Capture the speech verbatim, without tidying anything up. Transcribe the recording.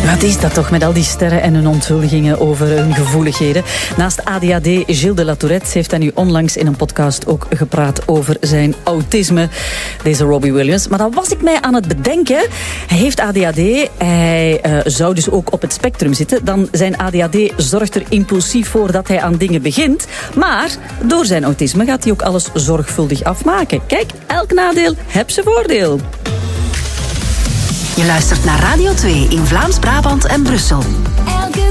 Wat is dat toch met al die sterren en hun onthulligingen over hun gevoeligheden? Naast A D H D, Gilles de La Tourette heeft hij nu onlangs in een podcast ook gepraat over zijn autisme. Deze Robbie Williams. Maar dan was ik mij aan het bedenken. Hij heeft A D H D. Hij uh, zou dus ook op het spectrum zitten. Dan zijn A D H D zorgt er impulsief voor dat hij aan dingen begint. Maar door zijn autisme gaat hij ook alles zorgvuldig afmaken. Kijk, elk nadeel heeft zijn voordeel. Je luistert naar Radio twee in Vlaams-Brabant en Brussel.